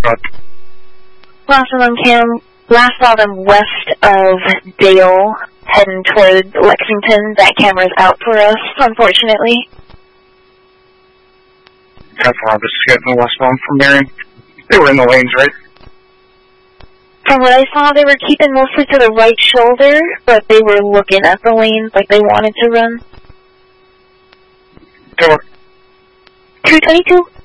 but... Last of them, Cam. Last saw them west of Dale, heading toward Lexington. That camera's out for us, unfortunately. How far this is getting westbound from Marion? They were in the lanes, right? From what I saw, they were keeping mostly to the right shoulder, but they were looking at the lanes like they wanted to run. They were. 222.